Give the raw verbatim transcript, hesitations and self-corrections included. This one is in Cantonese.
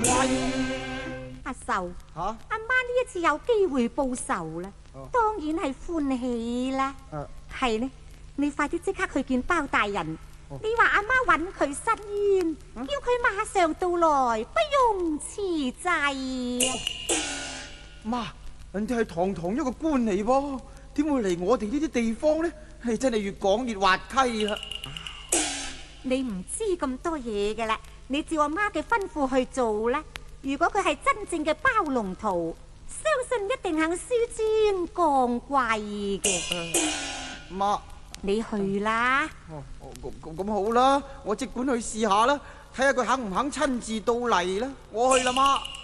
阿壽， 吓， 阿媽呢一次有機會報仇啦， 哦當然係歡喜啦。 誒係呢，你快啲即刻去見包大人， 哦你話阿媽揾佢申冤， 嗯叫佢馬上到來，不用遲滯。 媽，人哋係堂堂一個官嚟喎，點會嚟我哋呢啲地方呢？係真係越講越滑稽啦！ 你唔知咁多嘢嘅啦，你照阿媽嘅吩咐去做啦。如果佢係真正嘅包龍圖，相信一定肯紆尊降貴嘅。 媽， 你去啦。 哦哦咁咁咁好啦，我即管去試下啦，睇下佢肯唔肯親自到嚟啦。我去啦，媽。